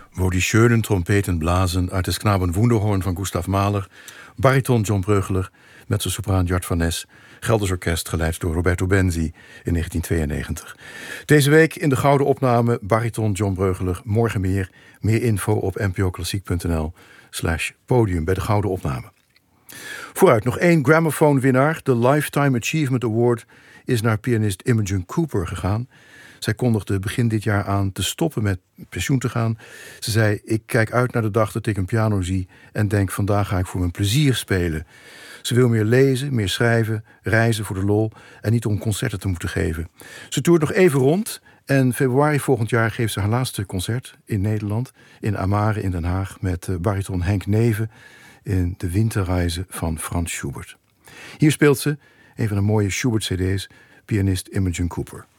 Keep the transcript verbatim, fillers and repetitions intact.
Wo die schönen Trompeten blazen uit des Knaben Wunderhorn van Gustav Mahler, bariton John Breugeler, mezzosopraan Jart van Nes, Gelders Orkest geleid door Roberto Benzi in negentien tweeënnegentig. Deze week in de gouden opname bariton John Breugeler. Morgen meer. Meer info op npoklassiek.nl slash podium bij de gouden opname. Vooruit nog één Gramophone-winnaar. De Lifetime Achievement Award is naar pianist Imogen Cooper gegaan. Zij kondigde begin dit jaar aan te stoppen met pensioen te gaan. Ze zei, ik kijk uit naar de dag dat ik een piano zie en denk, vandaag ga ik voor mijn plezier spelen. Ze wil meer lezen, meer schrijven, reizen voor de lol en niet om concerten te moeten geven. Ze toert nog even rond en februari volgend jaar geeft ze haar laatste concert in Nederland, in Amare in Den Haag, met bariton Henk Neven in de Winterreizen van Franz Schubert. Hier speelt ze, een van de mooie Schubert-cd's, pianist Imogen Cooper.